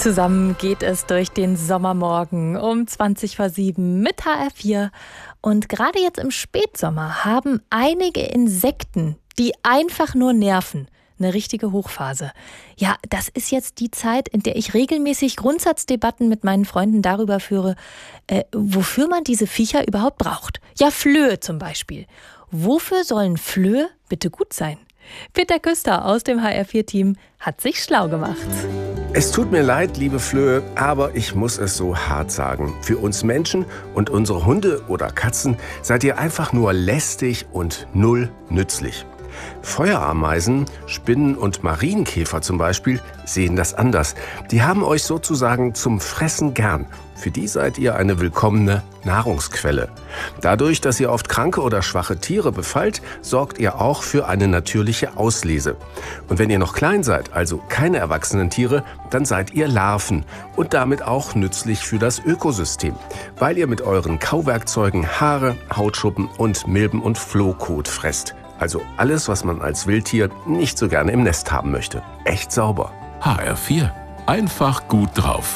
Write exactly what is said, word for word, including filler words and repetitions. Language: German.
Zusammen geht es durch den Sommermorgen um zwanzig vor sieben mit H R vier. Und gerade jetzt im Spätsommer haben einige Insekten, die einfach nur nerven, eine richtige Hochphase. Ja, das ist jetzt die Zeit, in der ich regelmäßig Grundsatzdebatten mit meinen Freunden darüber führe, äh, wofür man diese Viecher überhaupt braucht. Ja, Flöhe zum Beispiel. Wofür sollen Flöhe bitte gut sein? Peter Küster aus dem H R vier Team hat sich schlau gemacht. Es tut mir leid, liebe Flöhe, aber ich muss es so hart sagen. Für uns Menschen und unsere Hunde oder Katzen seid ihr einfach nur lästig und null nützlich. Feuerameisen, Spinnen und Marienkäfer zum Beispiel sehen das anders. Die haben euch sozusagen zum Fressen gern. Für die seid ihr eine willkommene Nahrungsquelle. Dadurch, dass ihr oft kranke oder schwache Tiere befallt, sorgt ihr auch für eine natürliche Auslese. Und wenn ihr noch klein seid, also keine erwachsenen Tiere, dann seid ihr Larven und damit auch nützlich für das Ökosystem, weil ihr mit euren Kauwerkzeugen Haare, Hautschuppen und Milben- und Flohkot fresst. Also alles, was man als Wildtier nicht so gerne im Nest haben möchte. Echt sauber. H R vier. Einfach gut drauf.